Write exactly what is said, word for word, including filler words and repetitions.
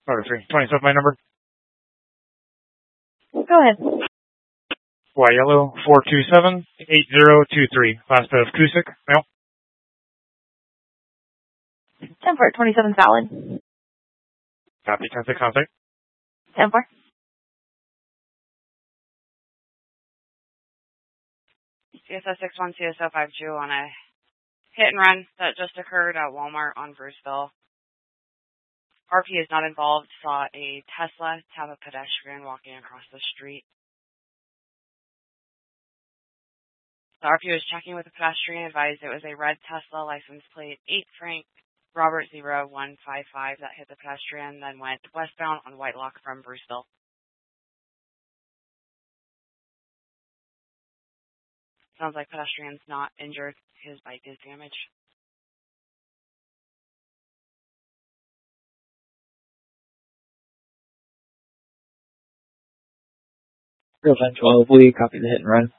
Or three. twenty-seven my number. Go ahead. Y yellow four two seven eight zero two three. Last of Cusick. Male. ten four, twenty-seven valid. Copy. ten six contact. ten four. C S S six one, C S O five two on a hit and run that just occurred at Walmart on Bruceville. R P is not involved. Saw a Tesla tap a pedestrian walking across the street. The R P was checking with the pedestrian, advised it was a red Tesla license plate eight Frank Robert zero one five five that hit the pedestrian, then went westbound on Whitelock from Bruceville. Sounds like pedestrian's not injured. His bike is damaged. Real ten twelve, we copy the hit and run.